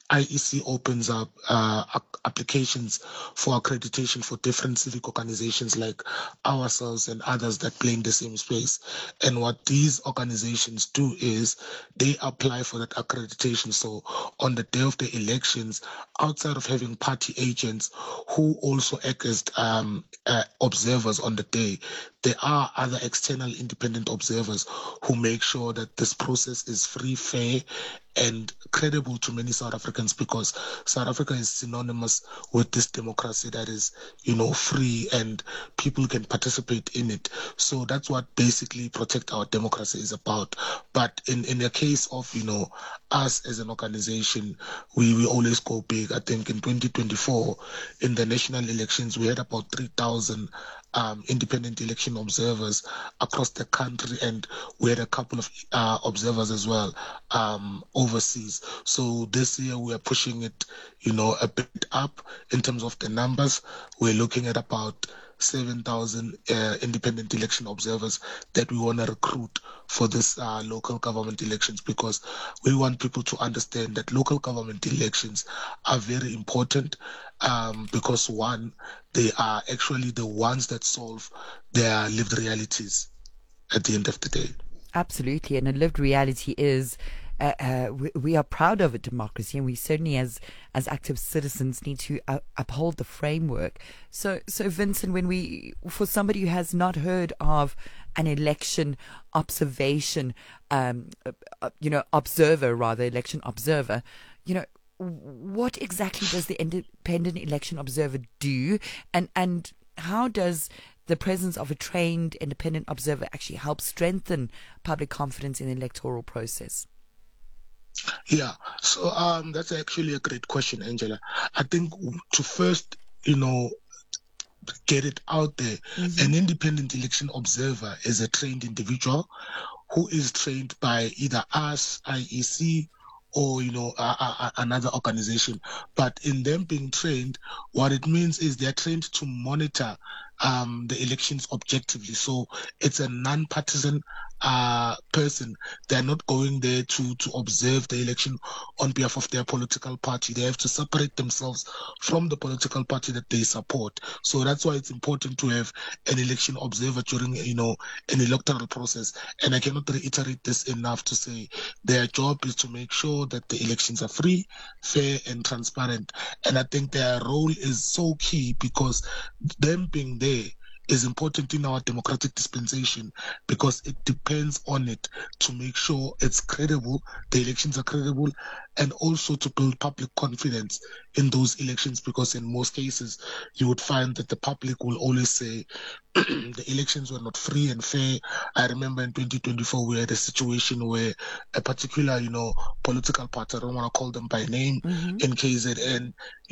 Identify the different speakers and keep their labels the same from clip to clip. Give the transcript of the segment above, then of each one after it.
Speaker 1: IEC opens up applications for accreditation for different civic organizations like ourselves and others that play in the same space. And what these organizations do is they apply for that accreditation. So on the day of the elections, outside of having party agents who also act as observers on the day, there are other external independent observers who make sure that this process is free, fair, and credible to many South Africans, because South Africa is synonymous with this democracy that is, free and people can participate in it. So that's what basically protect our democracy is about. But in the case of, us as an organization, we always go big. I think in 2024, in the national elections, we had about 3,000 independent election observers across the country, and we had a couple of observers as well overseas. So this year we are pushing it, a bit up in terms of the numbers. We're looking at about 7,000 independent election observers that we want to recruit for this local government elections, because we want people to understand that local government elections are very important, because one, they are actually the ones that solve their lived realities at the end of the day.
Speaker 2: Absolutely, and a lived reality is we are proud of a democracy, and we certainly, as active citizens, need to uphold the framework. So Vincent, for somebody who has not heard of an election observation, election observer, what exactly does the independent election observer do, and how does the presence of a trained independent observer actually help strengthen public confidence in the electoral process?
Speaker 1: Yeah, so that's actually a great question, Angela. I think to first, get it out there, an independent election observer is a trained individual who is trained by either us, IEC, or another organization. But in them being trained, what it means is they're trained to monitor the elections objectively. So it's a non-partisan person. They're not going there to observe the election on behalf of their political party. They have to separate themselves from the political party that they support. So that's why it's important to have an election observer during an electoral process. And I cannot reiterate this enough to say their job is to make sure that the elections are free, fair, and transparent. And I think their role is so key, because them being there is important in our democratic dispensation, because it depends on it to make sure it's credible, the elections are credible, and also to build public confidence in those elections, because in most cases you would find that the public will always say the elections were not free and fair. I remember in 2024 we had a situation where a particular political party, I don't want to call them by name, in KZN,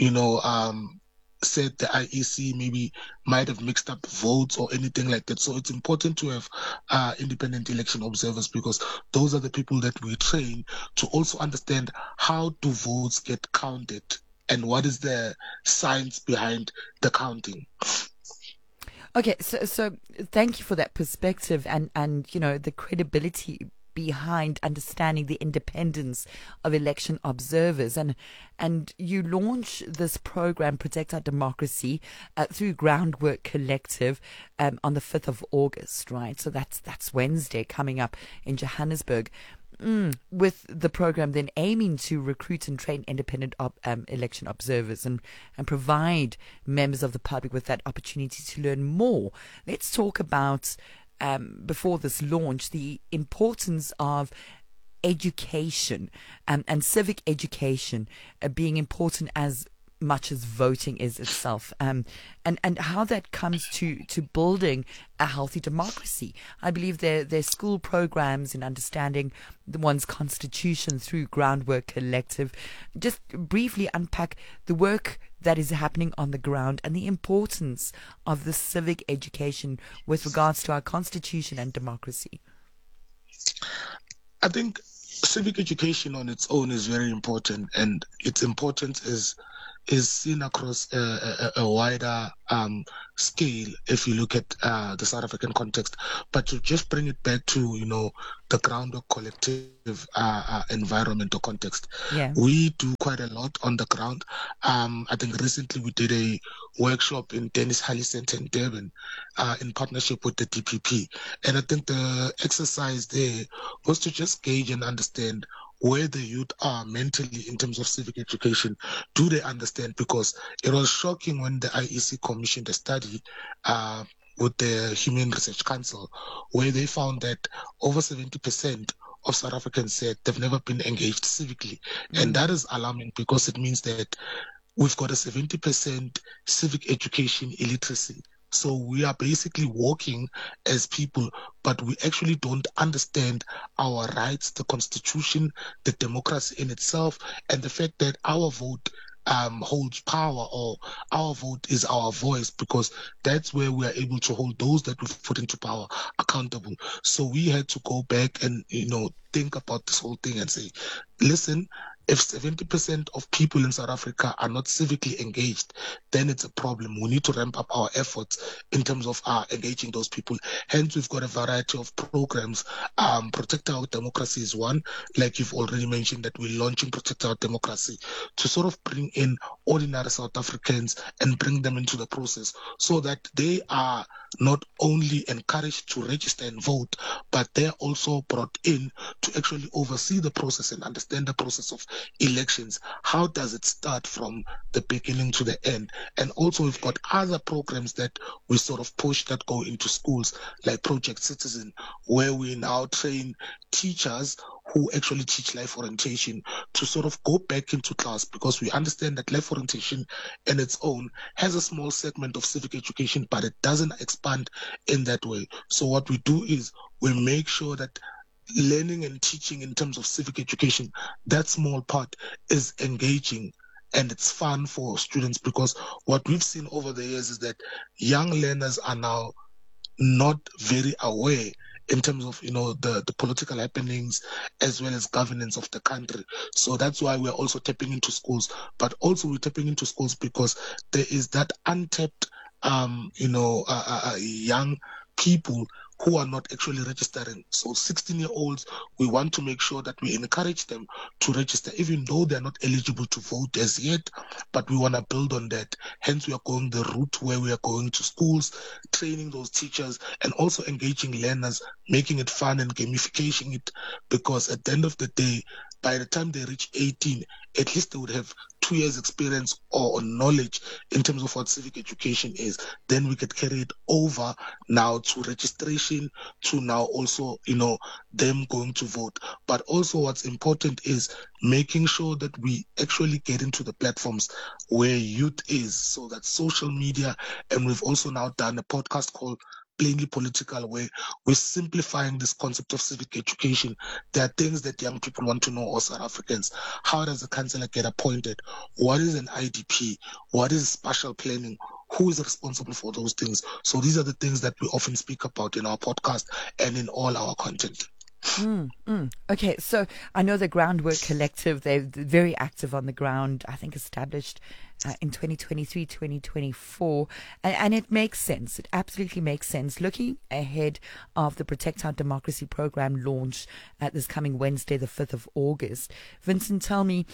Speaker 1: said the IEC maybe might have mixed up votes or anything like that. So it's important to have independent election observers, because those are the people that we train to also understand how do votes get counted and what is the science behind the counting.
Speaker 2: Okay, so thank you for that perspective and the credibility behind understanding the independence of election observers, and you launch this program, Protect Our Democracy, through Groundwork Collective on the 5th of August, right? So that's Wednesday coming up in Johannesburg. With the program then aiming to recruit and train independent election observers and provide members of the public with that opportunity to learn more. Let's talk about, before this launch, the importance of education and civic education being important as much as voting is itself, and how that comes to building a healthy democracy. I believe there's school programs in understanding one's constitution through Groundwork Collective. Just briefly unpack the work that is happening on the ground and the importance of the civic education with regards to our constitution and democracy.
Speaker 1: I think civic education on its own is very important, and its importance is is seen across a wider scale if you look at the South African context. But to just bring it back to, the groundwork collective environment or context,
Speaker 2: Yeah.
Speaker 1: we do quite a lot on the ground. I think recently we did a workshop in Dennis Halley Center in Durban in partnership with the DPP. And I think the exercise there was to just gauge and understand where the youth are mentally in terms of civic education. Do they understand? Because it was shocking when the IEC commissioned a study with the Human Research Council, where they found that over 70% of South Africans said they've never been engaged civically. And that is alarming because it means that we've got a 70% civic education illiteracy. So we are basically walking as people, but we actually don't understand our rights, the constitution, the democracy in itself, and the fact that our vote holds power, or our vote is our voice, because that's where we are able to hold those that we've put into power accountable. So we had to go back and, think about this whole thing and say, listen, if 70% of people in South Africa are not civically engaged, then it's a problem. We need to ramp up our efforts in terms of engaging those people. Hence, we've got a variety of programs. Protect Our Democracy is one. Like you've already mentioned, that we're launching Protect Our Democracy to sort of bring in ordinary South Africans and bring them into the process so that they are not only encouraged to register and vote, but they're also brought in to actually oversee the process and understand the process of elections. How does it start from the beginning to the end? And also we've got other programs that we sort of push that go into schools, like Project Citizen, where we now train teachers who actually teach life orientation to sort of go back into class, because we understand that life orientation in its own has a small segment of civic education, but it doesn't expand in that way. So what we do is we make sure that learning and teaching in terms of civic education, that small part is engaging and it's fun for students, because what we've seen over the years is that young learners are now not very aware in terms of the political happenings as well as governance of the country. So that's why we're also tapping into schools, but also we're tapping into schools because there is that untapped young people who are not actually registering. So 16-year-olds, we want to make sure that we encourage them to register, even though they're not eligible to vote as yet, but we want to build on that. Hence, we are going the route where we are going to schools, training those teachers, and also engaging learners, making it fun and gamification it, because at the end of the day, by the time they reach 18, at least they would have 2 years experience or knowledge in terms of what civic education is. Then we could carry it over now to registration, to now also, them going to vote. But also what's important is making sure that we actually get into the platforms where youth is, so that social media, and we've also now done a podcast called Plainly Political, where we're simplifying this concept of civic education. There are things that young people want to know, or South Africans. How does a councillor get appointed? What is an IDP? What is spatial planning? Who is responsible for those things? So these are the things that we often speak about in our podcast and in all our content.
Speaker 2: Okay, so I know the Groundwork Collective, they're very active on the ground, I think established in 2023, 2024, and it makes sense. It absolutely makes sense. Looking ahead of the Protect Our Democracy program launch this coming Wednesday, the 5th of August, Vincent, tell me,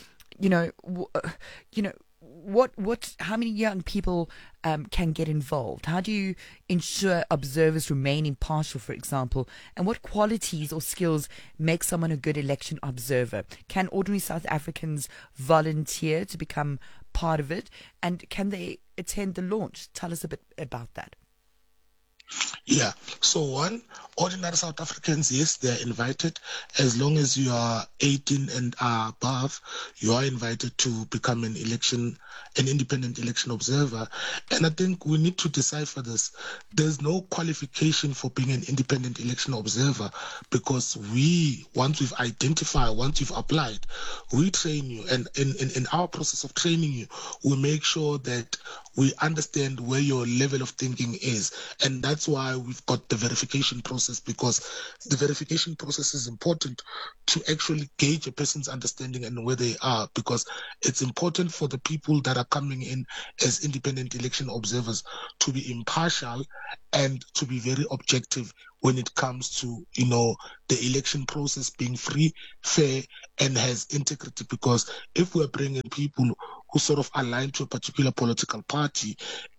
Speaker 2: how many young people can get involved? How do you ensure observers remain impartial, for example? And what qualities or skills make someone a good election observer? Can ordinary South Africans volunteer to become part of it? And can they attend the launch? Tell us a bit about that.
Speaker 1: Yeah. So one, ordinary South Africans, yes, they're invited. As long as you are 18 and above, you are invited to become an independent election observer. And I think we need to decipher this. There's no qualification for being an independent election observer, because once you've applied, we train you. And in our process of training you, we make sure that we understand where your level of thinking is. And that's why we've got the verification process, because the verification process is important to actually gauge a person's understanding and where they are, because it's important for the people that are coming in as independent election observers to be impartial and to be very objective when it comes to, the election process being free, fair, and has integrity. Because if we're bringing people who sort of align to a particular political party,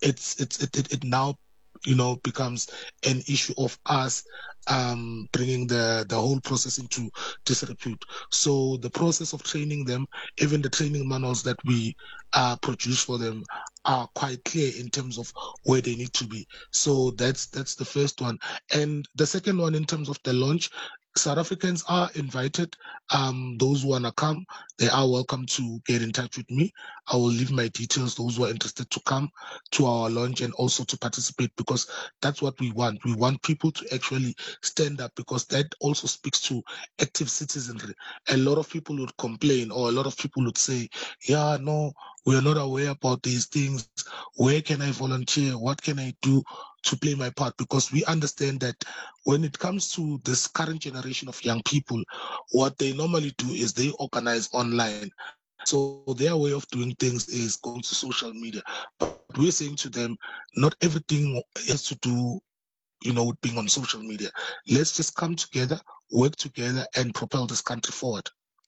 Speaker 1: it now becomes an issue of us bringing the whole process into disrepute. So the process of training them, even the training manuals that we produce for them, are quite clear in terms of where they need to be. So that's the first one. And the second one, in terms of the launch, South Africans are invited. Those who want to come, they are welcome to get in touch with me. I will leave my details, those who are interested to come to our launch and also to participate, because that's what we want. We want people to actually stand up, because that also speaks to active citizenry. A lot of people would complain, or a lot of people would say, yeah, no, we are not aware about these things. Where can I volunteer? What can I do to play my part? Because we understand that when it comes to this current generation of young people, what they normally do is they organize online. So their way of doing things is going to social media. But we're saying to them, not everything has to do, with being on social media. Let's just come together, work together, and propel this country forward.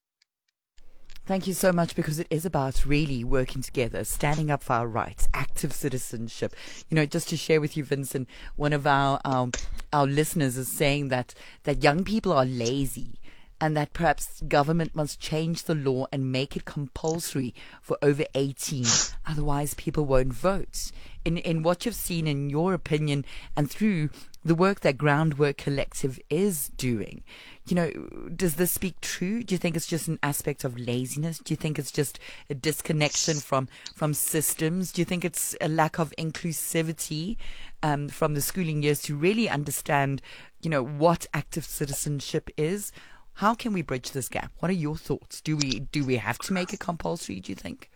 Speaker 2: Thank you so much, because it is about really working together, standing up for our rights, active citizenship. Just to share with you, Vincent, one of our listeners is saying that young people are lazy, and that perhaps government must change the law and make it compulsory for over 18. Otherwise, people won't vote. In what you've seen, in your opinion, and through the work that Groundwork Collective is doing, does this speak true? Do you think it's just an aspect of laziness? Do you think it's just a disconnection from systems? Do you think it's a lack of inclusivity from the schooling years to really understand, what active citizenship is? How can we bridge this gap? What are your thoughts? Do we have to make it compulsory, do you think?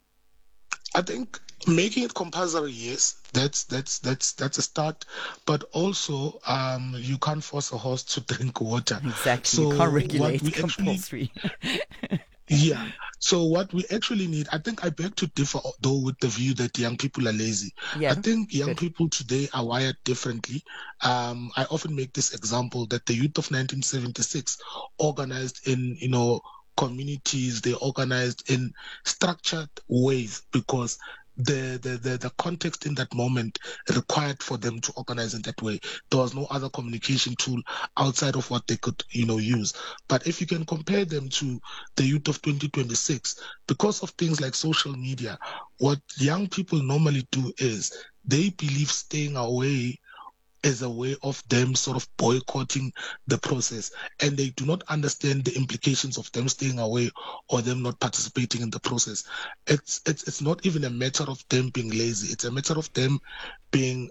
Speaker 1: I think making it compulsory, yes, that's a start. But also, you can't force a horse to drink water.
Speaker 2: Exactly.
Speaker 1: So
Speaker 2: you can't regulate
Speaker 1: what we
Speaker 2: compulsory.
Speaker 1: Yeah. So what we actually need, I think I beg to differ, though, with the view that young people are lazy.
Speaker 2: Yeah.
Speaker 1: I think young
Speaker 2: Good.
Speaker 1: people today are wired differently. I often make this example that the youth of 1976 organized in, communities. They organized in structured ways, because the context in that moment required for them to organize in that way. There was no other communication tool outside of what they could, use. But if you can compare them to the youth of 2026, because of things like social media, what young people normally do is they believe staying away as a way of them sort of boycotting the process, and they do not understand the implications of them staying away or them not participating in the process. It's not even a matter of them being lazy. It's a matter of them being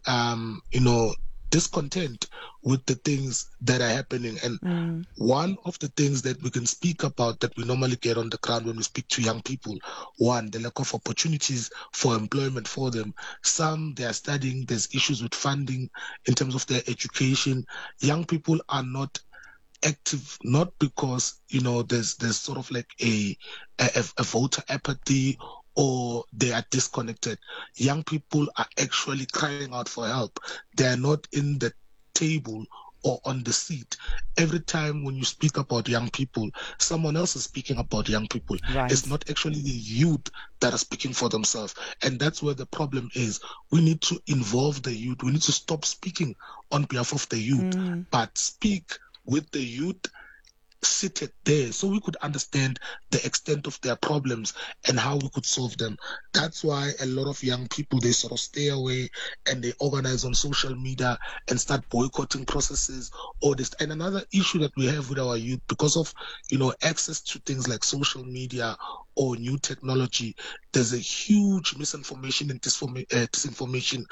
Speaker 1: discontent with the things that are happening. And one of the things that we can speak about that we normally get on the ground when we speak to young people, one, the lack of opportunities for employment for them. Some, they are studying, there's issues with funding in terms of their education. Young people are not active, not because, there's sort of like a voter apathy, or they are disconnected. Young people are actually crying out for help. They are not in the table or on the seat. Every time when you speak about young people, someone else is speaking about young people.
Speaker 2: Right.
Speaker 1: It's not actually the youth that are speaking for themselves. And that's where the problem is. We need to involve the youth. We need to stop speaking on behalf of the youth, but speak with the youth seated there, so we could understand the extent of their problems and how we could solve them. That's why a lot of young people, they sort of stay away and they organize on social media and start boycotting processes or this. And another issue that we have with our youth, because of access to things like social media or new technology, there's a huge misinformation and disinformation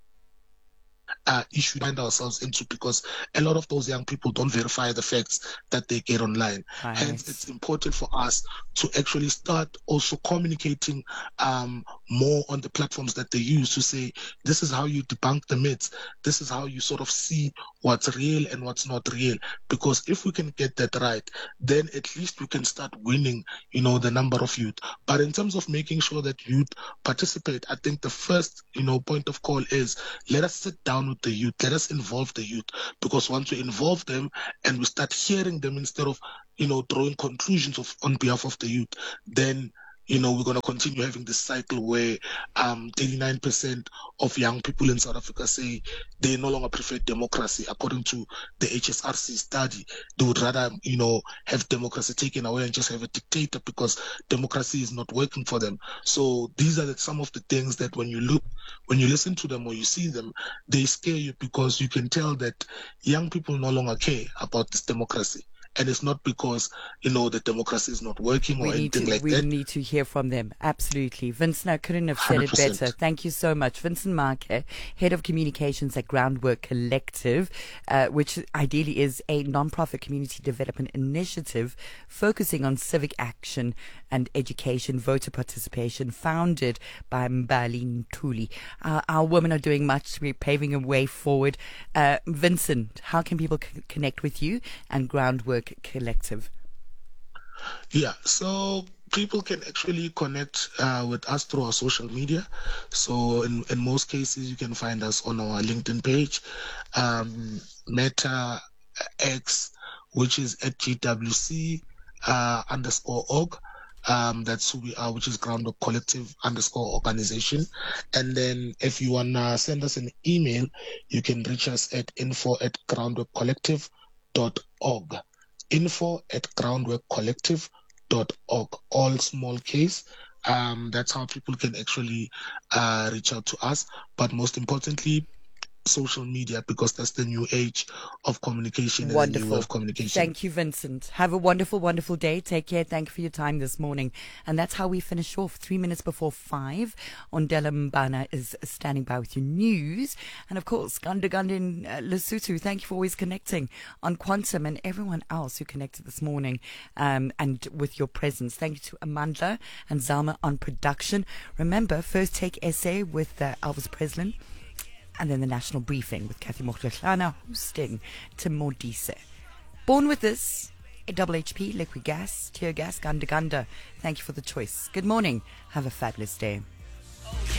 Speaker 1: issue we find ourselves into, because a lot of those young people don't verify the facts that they get online. Hence, it's important for us to actually start also communicating more on the platforms that they use to say, this is how you debunk the myths. This is how you sort of see what's real and what's not real. Because if we can get that right, then at least we can start winning, the number of youth. But in terms of making sure that youth participate, I think the first, point of call is, let us sit down with the youth. Let us involve the youth. Because once we involve them and we start hearing them instead of, drawing conclusions on behalf of the youth, then we're going to continue having this cycle where 39% of young people in South Africa say they no longer prefer democracy. According to the HSRC study, they would rather, have democracy taken away and just have a dictator because democracy is not working for them. So these are some of the things that when you listen to them or you see them, they scare you because you can tell that young people no longer care about this democracy. And it's not because, the democracy is not working or anything like that.
Speaker 2: We need to hear from them. Absolutely. Vincent, I couldn't have said 100%. It better. Thank you so much. Vincent Marke, Head of Communications at Groundwork Collective, which ideally is a non-profit community development initiative focusing on civic action and education, voter participation, founded by Mbali Ntuli. Our women are doing much. We're paving a way forward. Vincent, how can people connect with you and Groundwork Collective?
Speaker 1: Yeah, so people can actually connect with us through our social media. So in most cases, you can find us on our LinkedIn page, Meta X, which is at GWC _org. That's who we are, which is Groundwork Collective _ organization. And then if you want to send us an email, you can reach us at info@groundworkcollective.org. info@groundworkcollective.org, all small case. That's how people can actually reach out to us. But most importantly, social media, because that's the new age of communication.
Speaker 2: Wonderful.
Speaker 1: And the new way of communication.
Speaker 2: Thank you, Vincent. Have a wonderful, wonderful day. Take care. Thank you for your time this morning. And that's how we finish off. 3 minutes before 5. Ondela Mbana is standing by with your news. And of course, Ganda in Lesotho, thank you for always connecting on Quantum and everyone else who connected this morning and with your presence. Thank you to Amandla and Zalma on production. Remember, First Take SA with Elvis Preslin. And then the national briefing with Kathy Mokhletlana hosting Tim Modise. Born with this, a double HP, liquid gas, tear gas, Ganda. Thank you for the choice. Good morning. Have a fabulous day.